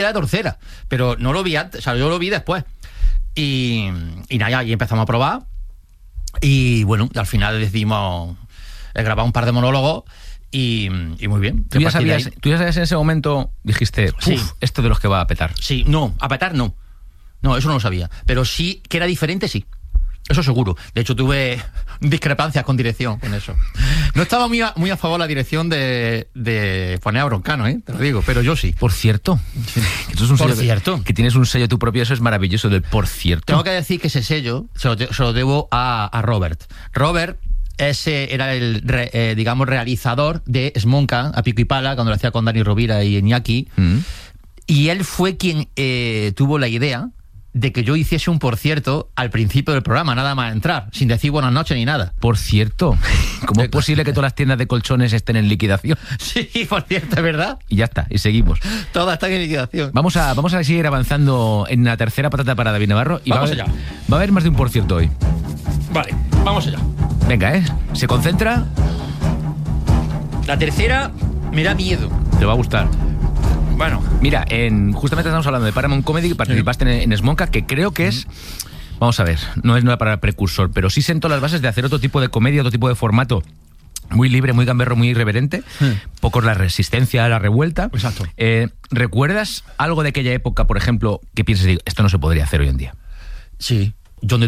era tercera, pero no lo vi antes, o sea, yo lo vi después. Y nada, y empezamos a probar. Y bueno, al final decidimos grabar un par de monólogos y muy bien. ¿Tú ya sabías en ese momento, dijiste, sí, esto de los que va a petar? Sí, no, a petar no. No, eso no lo sabía. Pero sí que era diferente, sí. Eso seguro. De hecho, tuve discrepancias con dirección con eso. No estaba muy a favor la dirección de poner a Broncano, te lo digo, pero yo sí. Por cierto. Por cierto. Que tienes un sello tú propio, eso es maravilloso, del por cierto. Tengo que decir que ese sello se lo debo a Robert. Robert era el, digamos, realizador de Smonka, a pico y pala, cuando lo hacía con Dani Rovira y Iñaki. Y él fue quien tuvo la idea de que yo hiciese un por cierto al principio del programa, nada más entrar, sin decir buenas noches ni nada. Por cierto, ¿cómo es posible que todas las tiendas de colchones estén en liquidación? Sí, por cierto, es verdad. Y ya está, y seguimos. Todas están en liquidación. Vamos a seguir avanzando en la tercera patata para David Navarro. Y vamos allá. Va a haber más de un por cierto hoy. Vale, vamos allá. Venga, se concentra. La tercera me da miedo. Te va a gustar. Bueno, mira, justamente estamos hablando de Paramount Comedy, participaste en Smonka, que creo que es, vamos a ver, no es nada para el precursor, pero sí sentó las bases de hacer otro tipo de comedia, otro tipo de formato, muy libre, muy gamberro, muy irreverente, poco la resistencia, la revuelta. Exacto. ¿Recuerdas algo de aquella época, por ejemplo, que piensas, esto no se podría hacer hoy en día? Sí, donde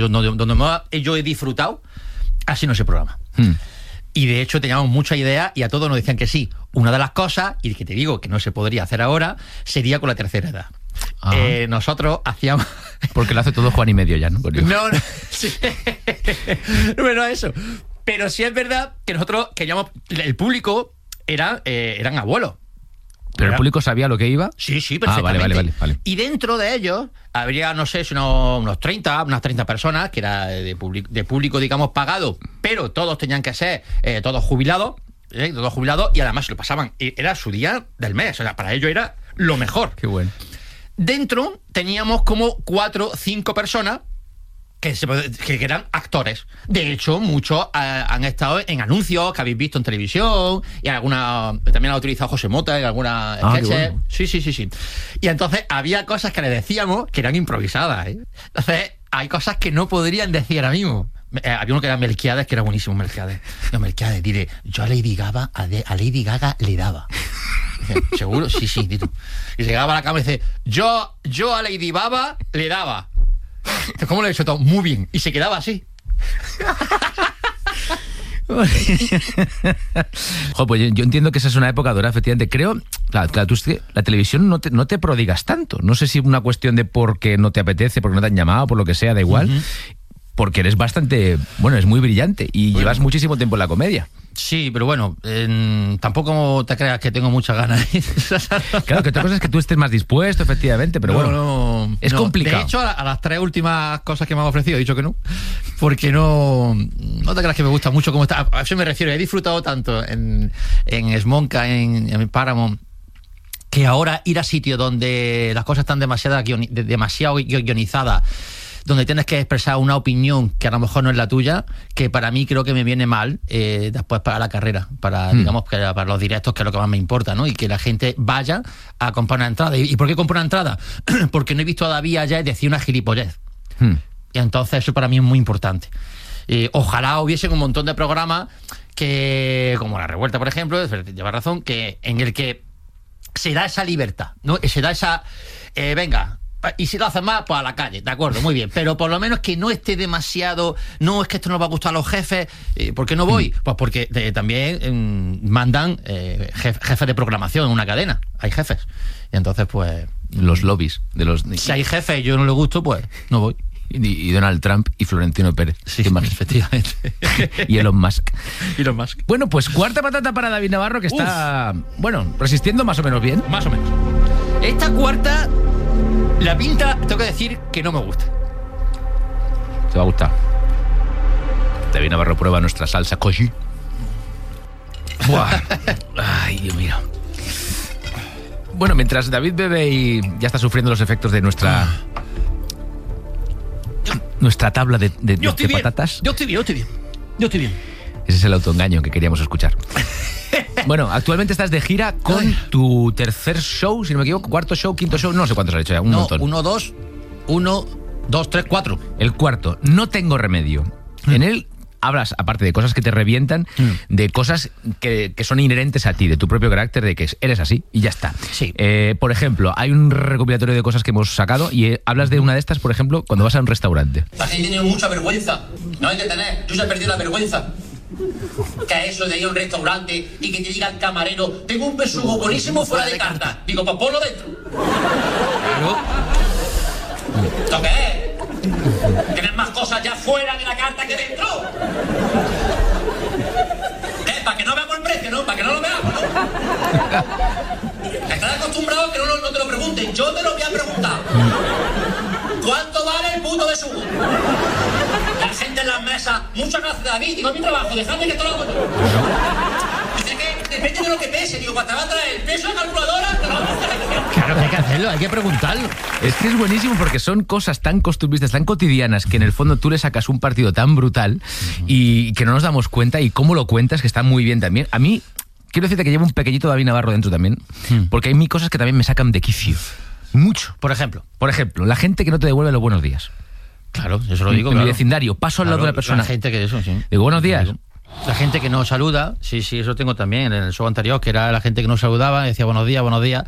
yo he disfrutado, así no se programa. Y de hecho teníamos mucha idea y a todos nos decían que sí. Una de las cosas, y que te digo que no se podría hacer ahora, sería con la tercera edad. Nosotros hacíamos... Porque lo hace todo Juan y medio ya, ¿no? No, sí. Bueno, eso. Pero sí es verdad que nosotros queríamos... El público eran abuelos. ¿Pero el público sabía lo que iba? Sí, perfectamente. Vale. Y dentro de ellos habría, no sé, unas 30 personas, que era de público, digamos, pagado, pero todos tenían que ser todos jubilados, y además se lo pasaban. Era su día del mes, o sea, para ellos era lo mejor. Qué bueno. Dentro teníamos como 4 o 5 personas que eran actores. De hecho, muchos han estado en anuncios que habéis visto en televisión, y también ha utilizado José Mota en algunas sketches. Bueno. Sí. Y entonces había cosas que le decíamos que eran improvisadas. Entonces hay cosas que no podrían decir ahora mismo. Había uno que era Melquiades, que era buenísimo. Melquiades, diré, yo a Lady Gaga le daba. ¿Seguro? Sí, dito. Y se llegaba a la cama y dice, yo a Lady Baba le daba. ¿Cómo lo he hecho todo? Muy bien. Y se quedaba así. Pues yo entiendo que esa es una época dorada, efectivamente. Creo, claro, tú, la televisión no te prodigas tanto. No sé si una cuestión de porque no te apetece, porque no te han llamado, por lo que sea, da igual. Porque eres bastante, es muy brillante y llevas muchísimo tiempo en la comedia. Sí, pero bueno, tampoco te creas que tengo muchas ganas. Claro, que otra cosa es que tú estés más dispuesto, efectivamente, pero es complicado. De hecho, a las 3 últimas cosas que me han ofrecido he dicho que no, porque no te creas que me gusta mucho cómo está. A eso me refiero, he disfrutado tanto en Smonka, en Paramount, que ahora ir a sitios donde las cosas están demasiado guionizadas, donde tienes que expresar una opinión que a lo mejor no es la tuya, que para mí creo que me viene mal después para la carrera, digamos, para los directos, que es lo que más me importa, ¿no? Y que la gente vaya a comprar una entrada. ¿Y por qué comprar una entrada? Porque no he visto todavía ya decir una gilipollez. Y entonces eso para mí es muy importante. Ojalá hubiesen un montón de programas que, como La Revuelta, por ejemplo, lleva razón, que en el que se da esa libertad, ¿no? Se da esa... venga... Y si lo hacen más, pues a la calle, de acuerdo, muy bien. Pero por lo menos que no esté demasiado... No, es que esto no va a gustar a los jefes. ¿Por qué no voy? Pues porque también mandan jefes de programación en una cadena. Hay jefes. Y entonces, pues... Los lobbies de los... Si hay jefes y yo no le gusto, pues no voy. Y Donald Trump y Florentino Pérez. Sí, efectivamente. Y Elon Musk. Bueno, pues cuarta patata para David Navarro, que está, resistiendo más o menos bien. Más o menos. Esta cuarta... La pinta, tengo que decir que no me gusta. Te va a gustar. David Navarro prueba nuestra salsa koji. Buah. Ay, Dios mío. Bueno, mientras David bebe y ya está sufriendo los efectos de nuestra tabla de bien. patatas. Yo estoy bien. Ese es el autoengaño que queríamos escuchar. Bueno, actualmente estás de gira con tu tercer show, si no me equivoco, cuarto show, quinto show, no sé cuántos has hecho ya, un montón. 1, 2, 3, 4. El cuarto, No tengo remedio. En él hablas, aparte de cosas que te revientan, de cosas que son inherentes a ti, de tu propio carácter, de que eres así y ya está. Sí. Por ejemplo, hay un recopilatorio de cosas que hemos sacado y hablas de una de estas, por ejemplo, cuando vas a un restaurante. La gente tiene mucha vergüenza. No hay que tener. Yo se he perdido la vergüenza. Que es eso de ir a un restaurante y que te diga el camarero: tengo un besugo buenísimo fuera de carta. Digo, pues ponlo dentro. ¿Esto qué es? ¿Tienes más cosas ya fuera de la carta que dentro? Para que no veamos el precio, ¿no? Para que no lo veamos, ¿no? Estás acostumbrado a que no te lo pregunten. Yo te lo voy a preguntar. ¿Cuánto vale el puto besugo? La gente en las mesas, muchas gracias, David. Digo, es mi trabajo, dejadme que esto lo hago yo. Dice que depende de lo que pese. Digo, cuando te va a traer el peso de calculadora, te lo vamos a hacer. Claro que hay que hacerlo, hay que preguntarlo. Es que es buenísimo porque son cosas tan costumbristas, tan cotidianas, que en el fondo tú le sacas un partido tan brutal y que no nos damos cuenta, y cómo lo cuentas, que está muy bien también. A mí, quiero decirte que llevo un pequeñito David Navarro dentro también, porque hay mil cosas que también me sacan de quicio. Mucho. Por ejemplo, la gente que no te devuelve los buenos días. claro, eso lo digo. En claro. mi vecindario, paso al lado de la persona. La gente que eso, sí. Digo, buenos días. La gente que no saluda, sí, eso tengo también en el show anterior, que era la gente que no saludaba, decía buenos días,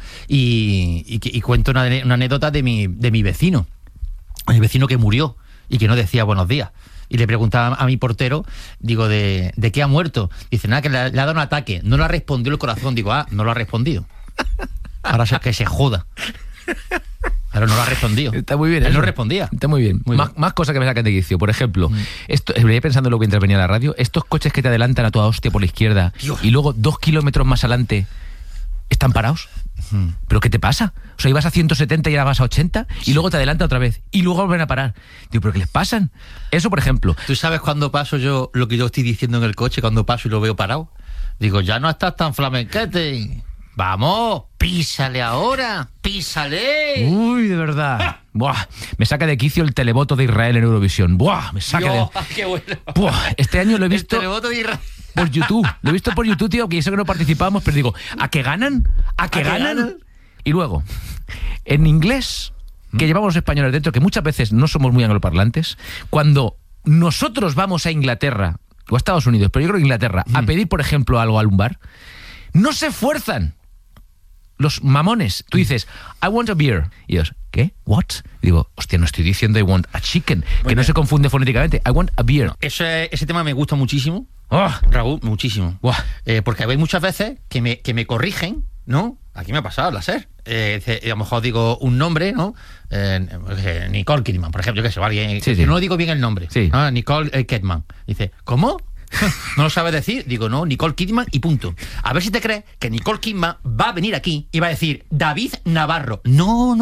y cuento una anécdota de mi vecino, el vecino que murió y que no decía buenos días. Y le preguntaba a mi portero, digo, ¿de qué ha muerto? Dice, nada, que le ha dado un ataque. No lo ha respondido el corazón. Digo, no lo ha respondido. Ahora que se joda. Pero no lo ha respondido. Está muy bien. Él eso. no respondía. Está muy bien. Más cosas que me sacan de quicio. Por ejemplo, esto, venía pensando luego mientras venía a la radio, estos coches que te adelantan a toda hostia por la izquierda, Dios. Y luego 2 kilómetros más adelante están parados. ¿Pero qué te pasa? O sea, ibas a 170 y ahora vas a 80 y luego te adelanta otra vez y luego vuelven a parar. Digo, ¿pero qué les pasan? Eso, por ejemplo. ¿Tú sabes cuando paso yo lo que yo estoy diciendo en el coche, cuando paso y lo veo parado? Digo, ya no estás tan flamenquete. Vamos, písale ahora, písale. Uy, de verdad. Buah, me saca de quicio el televoto de Israel en Eurovisión. Buah, me saca Dios, de... qué bueno. Buah, este año lo he visto... El televoto de Israel. Por YouTube. Lo he visto por YouTube, tío, que eso que no participamos, pero digo, ¿a qué ganan? ¿A qué ganan? Y luego, en inglés, que llevamos los españoles dentro, que muchas veces no somos muy angloparlantes, cuando nosotros vamos a Inglaterra, o a Estados Unidos, pero yo creo que Inglaterra, a pedir, por ejemplo, algo a un bar, no se esfuerzan. Los mamones. Tú dices, I want a beer. Y ellos, ¿qué? ¿What? Digo, hostia, no estoy diciendo I want a chicken, que no se confunde fonéticamente. I want a beer. Ese tema me gusta muchísimo. Oh, Raúl, muchísimo. Buah. Porque hay muchas veces que me corrigen, ¿no? Aquí me ha pasado, la SER. A lo mejor digo un nombre, ¿no? Nicole Kidman, por ejemplo, yo que sé, alguien. Sí, sí. No digo bien el nombre. Sí. Nicole Kidman. Dice, ¿cómo? ¿No lo sabes decir? Digo, no, Nicole Kidman y punto. A ver si te crees que Nicole Kidman va a venir aquí y va a decir David Navarro. No.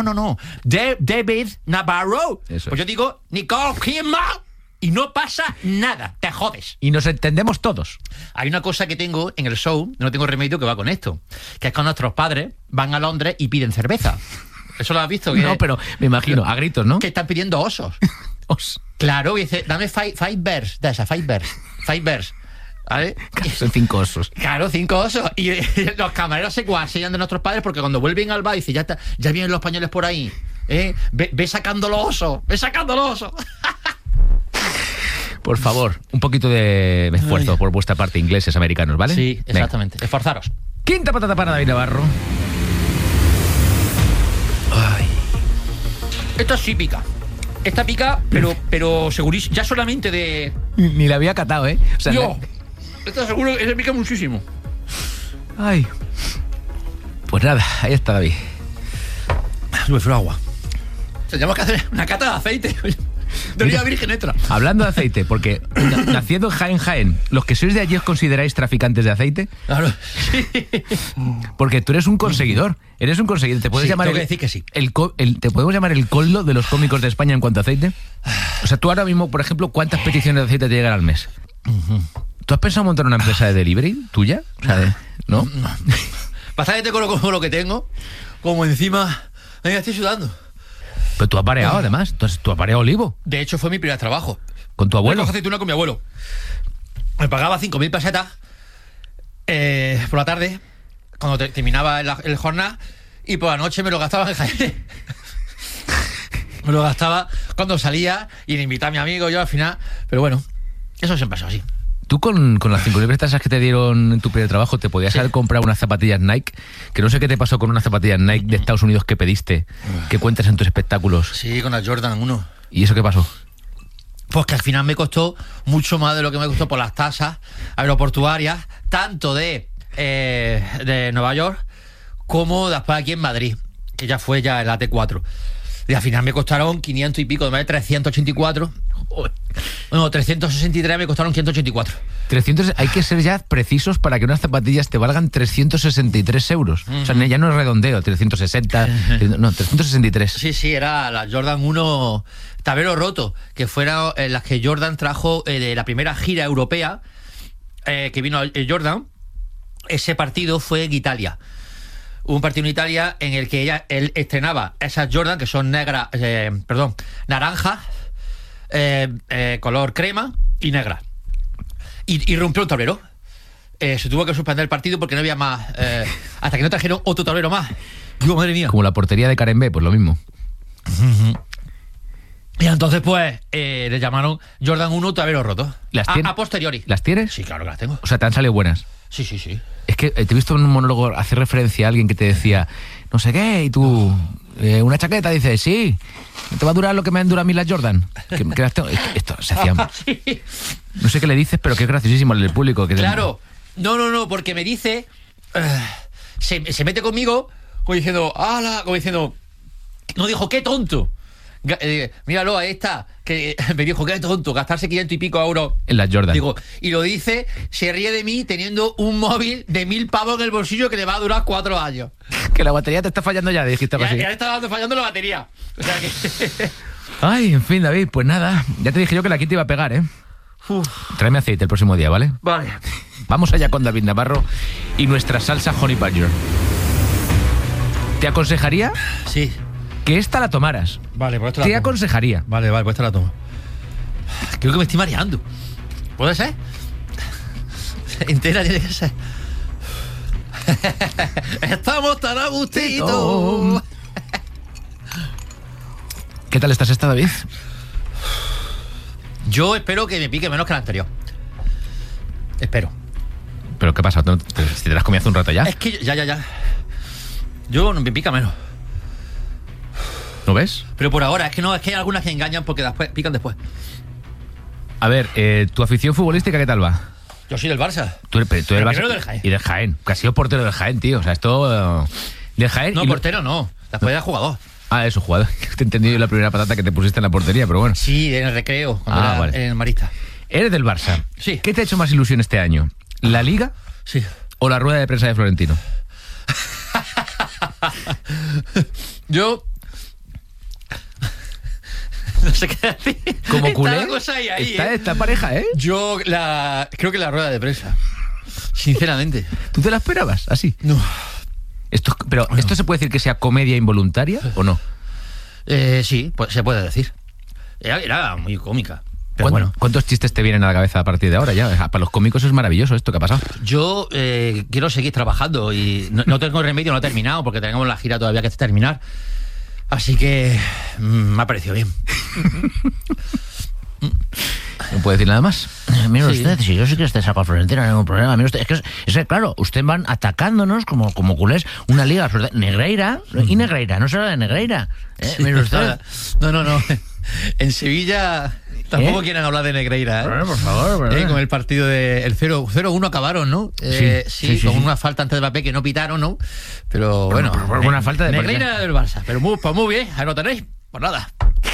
David Navarro. Eso Pues es. yo digo Nicole Kidman y no pasa nada. Te jodes. Y nos entendemos todos. Hay una cosa que tengo en el show, no tengo remedio, que va con esto, que es cuando nuestros padres van a Londres y piden cerveza. ¿Eso lo has visto? No, pero me imagino, a gritos, ¿no? Que están pidiendo osos. Claro, y dice, dame five bears, de esa, five bears. ¿Vale? Son 5 osos. Claro, 5 osos. Y los camareros se cuasillan de nuestros padres porque cuando vuelven al bar dice, ya vienen los españoles por ahí. Ve sacando los osos, ve sacando los osos. Por favor, un poquito de esfuerzo por vuestra parte, ingleses, americanos, ¿vale? Sí, Venga. exactamente. Esforzaros. Quinta patata para David Navarro. Esto sí pica. Esta pica, pero segurísimo. Ya solamente de... Ni la había catado, ¿eh? O sea, Yo. Esto seguro que se pica muchísimo. Ay. Pues nada, ahí está David. Me fue agua. Tenemos que hacer una cata de aceite. De oliva virgen extra. Hablando de aceite, porque naciendo en Jaén, ¿los que sois de allí os consideráis traficantes de aceite? Claro. Porque tú eres un conseguidor. Eres un conseguidor. ¿Te puedes Sí, llamar tengo que decir que sí. ¿Te podemos llamar el coldo de los cómicos de España en cuanto a aceite? O sea, tú ahora mismo, por ejemplo, ¿cuántas peticiones de aceite te llegan al mes? ¿Tú has pensado montar una empresa de delivery tuya? O sea, ¿no? Bastante con lo que tengo. Como encima... Venga, estoy sudando. Pero tú has pareado, además. Tú has pareado olivo. De hecho, fue mi primer trabajo. Con tu abuelo. Recojo aceituna con mi abuelo. me pagaba 5.000 pesetas por la tarde, cuando terminaba el jornada, y por la noche me lo gastaba en Jaén. Me lo gastaba cuando salía y le invitaba a mi amigo, yo al final. Pero bueno, eso siempre ha sido así. Tú con las 5.000 pesetas que te dieron en tu primer trabajo, te podías haber comprado unas zapatillas Nike, que no sé qué te pasó con unas zapatillas Nike de Estados Unidos que pediste, que cuentas en tus espectáculos. Sí, con la Jordan 1. ¿Y eso qué pasó? Pues que al final me costó mucho más de lo que me costó por las tasas aeroportuarias, tanto de Nueva York como después aquí en Madrid, que ya fue el AT4. Y al final me costaron 500 y pico, de 384. No, 363 me costaron 584. 300, hay que ser ya precisos para que unas zapatillas te valgan 363 euros. O sea, ya no es redondeo, 360, no, 363. Sí, era la Jordan 1 tablero roto, que fueron las que Jordan trajo de la primera gira europea que vino Jordan. Ese partido fue en Italia. Hubo un partido en Italia en el que él estrenaba esas Jordan, que son negras, naranjas, color crema y negra. Y rompió un tablero. Se tuvo que suspender el partido porque no había más, hasta que no trajeron otro tablero más. Digo, madre mía. Como la portería de Karen B, pues lo mismo. Y entonces pues le llamaron Jordan 1 tablero roto. A posteriori. ¿Las tienes? Sí, claro que las tengo. O sea, te han salido buenas. Sí. Es que te he visto en un monólogo hacer referencia a alguien que te decía no sé qué, y tú una chaqueta, dices, sí, te va a durar lo que me han durado a mí las Jordan. Que las tengo. Esto se hacía. Sí. No sé qué le dices, pero que es graciosísimo el público. Que claro. No, porque me dice, se mete conmigo como diciendo, ¡hala! Como diciendo, no, dijo, ¡qué tonto! Míralo, ahí está, que me dijo, qué tonto, gastarse 500 y pico euros en las Jordan. Digo, y lo dice, se ríe de mí teniendo un móvil de 1.000 pavos en el bolsillo que le va a durar 4 años. Que la batería te está fallando ya, dijiste algo así. Ya está fallando la batería. O sea que... Ay, en fin, David, pues nada, ya te dije yo que la quinta iba a pegar, ¿eh? Tráeme aceite el próximo día, ¿vale? Vale. Vamos allá con David Navarro y nuestra salsa Honey Badger. ¿Te aconsejaría? Sí. Que esta la tomaras. Vale, pues esta te aconsejaría. Vale, pues esta la tomo. Creo que me estoy mareando. ¿Puede ser? Entera tiene que ser. Estamos tan a gustito. ¿Qué tal estás esta, David? Yo espero que me pique menos que la anterior. Espero. ¿Pero qué pasa? ¿Te las comí hace un rato ya? Es que ya. Yo me pica menos. ¿No ves? Pero por ahora, es que hay algunas que engañan porque después pican después. A ver, ¿tu afición futbolística qué tal va? Yo soy del Barça. Tú eres del Barça del Jaén. Y del Jaén. Que has sido portero del Jaén, tío. O sea, esto... del Jaén. No, portero no. Después era jugador. Ah, eso, jugador. Te he entendido la primera patata que te pusiste en la portería, pero bueno. Sí, en el recreo, cuando era vale. en el Marista. ¿Eres del Barça? Sí. ¿Qué te ha hecho más ilusión este año? ¿La Liga? Sí. ¿O la rueda de prensa de Florentino? Yo... no sé qué decir. Como culé. Está la cosa ahí, esta pareja, ¿eh? Yo creo que la rueda de prensa. Sinceramente. ¿Tú te la esperabas así? No. ¿Esto se puede decir que sea comedia involuntaria o no? Sí, pues se puede decir. Era muy cómica. Pero bueno. ¿Cuántos chistes te vienen a la cabeza a partir de ahora ya? Para los cómicos es maravilloso esto que ha pasado. Yo quiero seguir trabajando y no tengo remedio, no he terminado porque tenemos la gira todavía que terminar. Así que me ha parecido bien. ¿No puede decir nada más? Mire usted, si yo sí que saco a Florentino, no hay ningún problema. Mire usted, es que claro, ustedes van atacándonos como culés una liga. Negreira y Negreira, no será de Negreira. Mire usted. No. En Sevilla tampoco quieren hablar de Negreira, ¿eh? Bueno, por favor. Con el partido del 0-1 acabaron, ¿no? Sí, con una falta antes de Mbappé que no pitaron, ¿no? Pero bueno. Una falta de Negreira del Barça. Pero muy bien, ahí lo tenéis. Pues nada.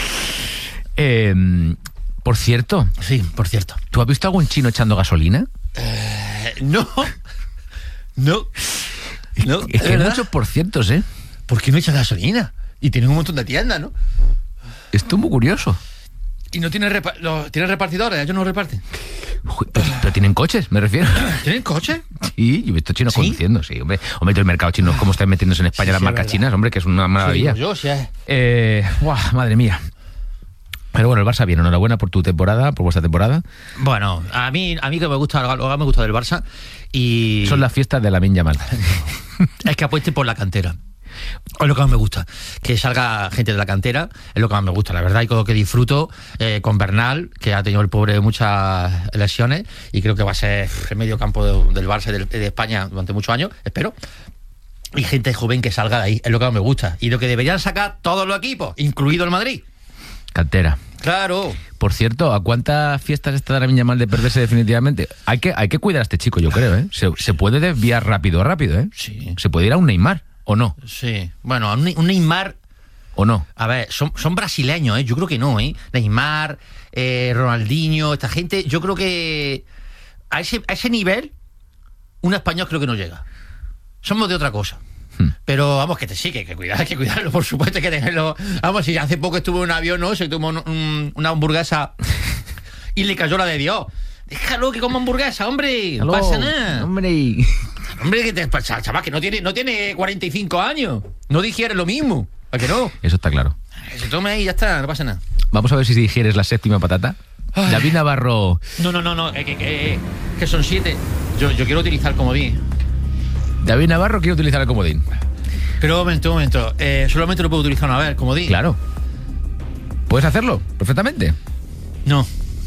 Por cierto. Sí, por cierto. ¿Tú has visto algún chino echando gasolina? No. Es que hay muchos por cientos, ¿eh? ¿Por qué no echan gasolina? Y tienen un montón de tiendas, ¿no? Esto es muy curioso. Y no tienen repartidores, ellos no reparten. Pero tienen coches, me refiero. ¿Tienen coches? Sí, yo he visto chinos conduciendo, sí, hombre. Hombre, el mercado chino, cómo están metiéndose en España las marcas chinas, hombre, que es una maravilla. Yo, sí. Madre mía. Pero bueno, el Barça bien, enhorabuena por tu temporada, por vuestra temporada. Bueno, a mí que me gusta, lo que me gusta del Barça y... Son las fiestas de Lamine Yamal. Es que apueste por la cantera. Es lo que más me gusta. Que salga gente de la cantera es lo que más me gusta, la verdad. Y con lo que disfruto con Bernal, que ha tenido el pobre muchas lesiones y creo que va a ser el medio campo del Barça y de España durante muchos años, espero. Y gente joven que salga de ahí, es lo que más me gusta. Y lo que deberían sacar todos los equipos, incluido el Madrid. Cantera. Claro. Por cierto, ¿a cuántas fiestas está Lamine Yamal de perderse definitivamente? Hay que cuidar a este chico, yo creo, ¿eh? Se puede desviar rápido, ¿eh? Sí. Se puede ir a un Neymar, ¿o no? Sí. Bueno, un Neymar... ¿O no? A ver, son brasileños, ¿eh? Yo creo que no, ¿eh? Neymar, Ronaldinho, esta gente, yo creo que a ese nivel un español creo que no llega. Somos de otra cosa. Pero vamos, sí, que cuidarlo, por supuesto, hay que tenerlo. Vamos, si hace poco estuvo en un avión, ¿no? Se tomó una hamburguesa y le cayó la de Dios. Déjalo que coma hamburguesa, hombre. No pasa nada. Hombre, que te pasa, chaval, que no tiene 45 años. No digiere lo mismo. ¿A que no? Eso está claro. Que se tome ahí y ya está, no pasa nada. Vamos a ver si digieres la séptima patata. Ay. David Navarro. No, que son 7. Yo quiero utilizar comodín. David Navarro quiere utilizar el comodín. Pero un momento. Solamente lo puedo utilizar una vez, comodín. Claro. ¿Puedes hacerlo? Perfectamente. No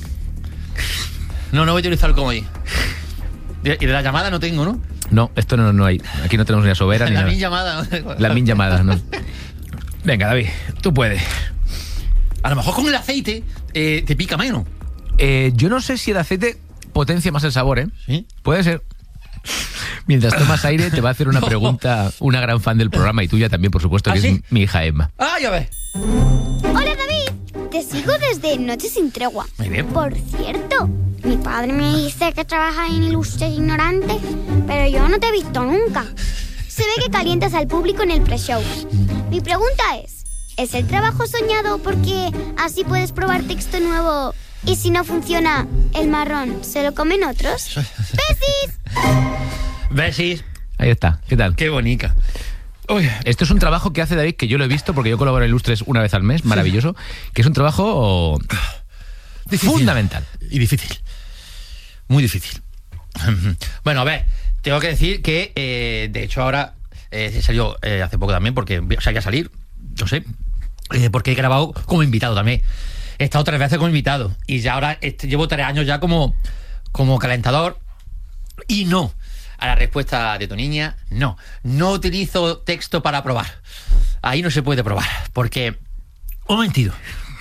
voy a utilizar el comodín. Y de la llamada no tengo, ¿no? No, esto no hay. Aquí no tenemos ni a Sobera ni la nada. min llamada. La min llamada, no. Venga, David, tú puedes. A lo mejor con el aceite te pica menos. Yo no sé si el aceite potencia más el sabor, ¿eh? ¿Sí? Puede ser. Mientras tomas aire, te va a hacer una pregunta una gran fan del programa y tuya también, por supuesto, que ¿Ah, sí? es mi hija Emma. Ah, ya ves. Hola, David. Te sigo desde Noche sin Tregua. Muy bien. Por cierto, mi padre me dice que trabajas en Ilustres Ignorantes, pero yo no te he visto nunca. Se ve que calientas al público en el pre-show. Mi pregunta ¿es el trabajo soñado porque así puedes probar texto nuevo y si no funciona, el marrón se lo comen otros? ¡Besis! Besis. Ahí está, ¿qué tal? Qué bonita. Uy. Esto es un trabajo que hace David, que yo lo he visto porque yo colaboro en Ilustres una vez al mes, maravilloso, que es un trabajo Difícil. fundamental. Y difícil. Muy difícil. Bueno, a ver, tengo que decir que, de hecho, ahora salió hace poco también, porque o sea, ya salir, no sé, porque he grabado como invitado también. He estado 3 veces como invitado y ya ahora llevo 3 años ya como calentador y no. A la respuesta de tu niña, no utilizo texto para probar. Ahí no se puede probar, porque... Un momentito.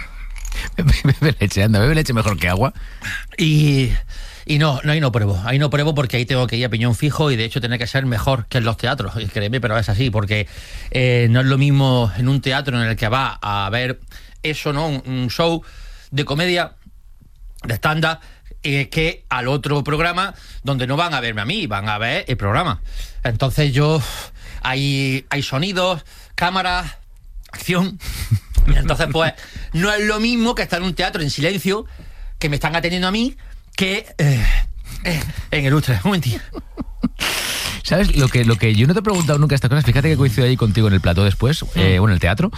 Bebe leche, anda, bebe leche mejor que agua. Y no, ahí no pruebo porque ahí tengo que ir a piñón fijo y de hecho tiene que ser mejor que en los teatros, y créeme, pero es así, porque no es lo mismo en un teatro en el que va a ver eso, ¿no? Un show de comedia, de stand-up, que al otro programa donde no van a verme a mí, van a ver el programa. Entonces hay sonidos, cámaras, acción. Entonces pues no es lo mismo que estar en un teatro en silencio, que me están atendiendo a mí, que en Ilustres. Un momentito. ¿Sabes? Lo que yo no te he preguntado nunca estas cosas, fíjate que coincido ahí contigo en el plató después, o en el teatro.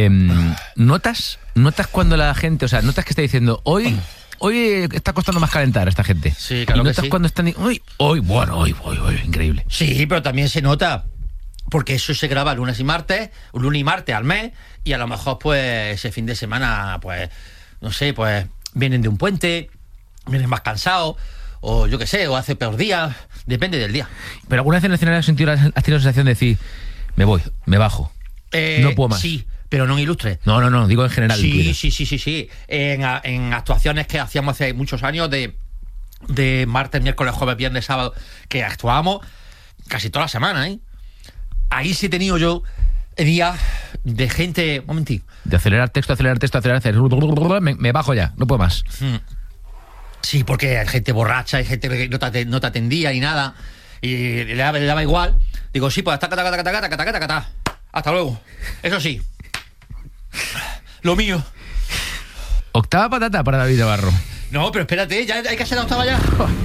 ¿Notas cuando la gente, o sea, notas que está diciendo, hoy está costando más calentar a esta gente? Sí, claro. ¿Y notas que sí. cuando están, hoy, increíble? Sí, pero también se nota, porque eso se graba lunes y martes al mes, y a lo mejor pues ese fin de semana, pues, no sé, pues vienen de un puente, vienen más cansados, o yo qué sé, o hace peor día, depende del día. ¿Pero alguna vez en el escenario has tenido la sensación de decir, me voy, me bajo, no puedo más? Sí, pero no en Ilustres. No, digo en general. Sí. En actuaciones que hacíamos hace muchos años de martes, miércoles, jueves, viernes, sábado, que actuábamos casi toda la semana, ¿eh? Ahí sí he tenido yo días de gente... Un momentito. De acelerar texto, me bajo ya, no puedo más. Sí, porque hay gente borracha, hay gente que no te atendía ni nada, y le daba igual. Digo, sí, pues hasta luego. Eso sí, lo mío. Octava patata para David Navarro. No, pero espérate, ya hay que hacer la octava ya.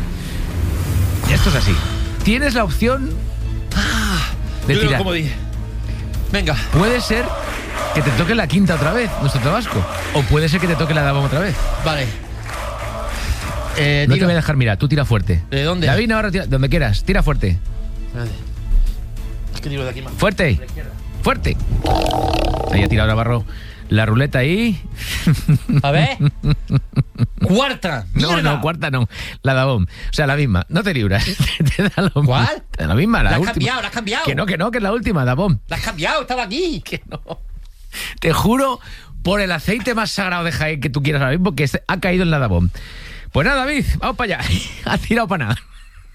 Y esto es así. Tienes la opción de Yo tirar. como dije. Venga. Puede ser que te toque la quinta otra vez, nuestro tabasco. O puede ser que te toque la Dabón otra vez. Vale. No te tiro. voy a dejar mirar, tú tira fuerte. ¿De dónde? David, ahora tira, donde quieras, tira fuerte. Espérate. Es que tiro de aquí más. Fuerte. Fuerte. Ahí ha tirado Navarro la ruleta ahí. A ver. Cuarta. No, ¡Mierda! no, cuarta no. La Dabón. O sea, la misma. No te libras. Te da lo ¿Cuál? mismo. Te da la misma, la La has última. cambiado, la has cambiado. Que no, que es la última, Dabón. La has cambiado, estaba aquí. Que no. Te juro por el aceite más sagrado de Jaén que tú quieras ahora mismo que ha caído en la Dabón. Pues nada, David, vamos para allá. Ha tirado para nada.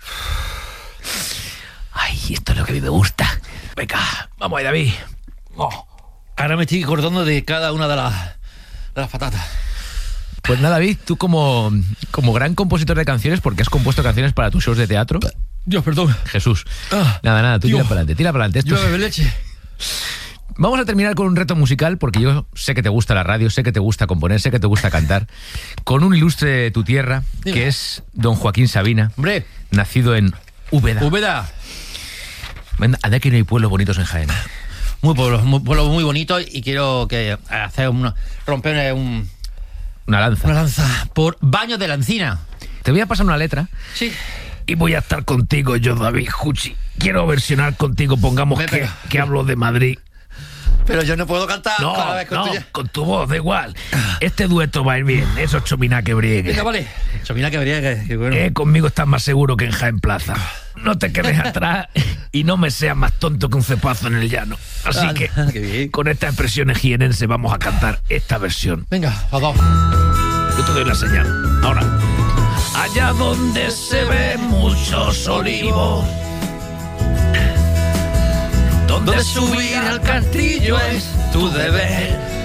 Ay, esto es lo que a mí me gusta. Venga, vamos ahí, David. Oh, ahora me estoy acordando de cada una de las patatas. Pues nada, David, tú como gran compositor de canciones, porque has compuesto canciones para tus shows de teatro. Dios, perdón. Jesús. Ah, Nada, tú tío. tira para adelante. Esto Yo bebo leche. Vamos a terminar con un reto musical, porque yo sé que te gusta la radio, sé que te gusta componer, sé que te gusta cantar, con un ilustre de tu tierra, Dime. que es don Joaquín Sabina, Hombre, nacido en Úbeda. Úbeda. Anda que no hay pueblos bonitos en Jaén. Pueblo muy bonito y quiero que romper Una lanza. una lanza por Baños de la Encina. Te voy a pasar una letra. Sí. Y voy a estar contigo yo, David Juchi. Quiero versionar contigo, pongamos Venga. que hablo de Madrid. Pero yo no puedo cantar cada vez con tuya. con tu voz, da igual. Este dueto va a ir bien, eso es chomina que briegue. Venga, vale. Chomina que briegue, que bueno. Conmigo estás más seguro que en Jaén Plaza. No te quedes atrás y no me seas más tonto que un cepazo en el llano. Así Ah, que, qué bien. con estas expresiones jienenses vamos a cantar esta versión. Venga, los dos. Yo te doy la señal. Ahora. Allá donde se ven muchos olivos, donde subir al castillo es tu deber.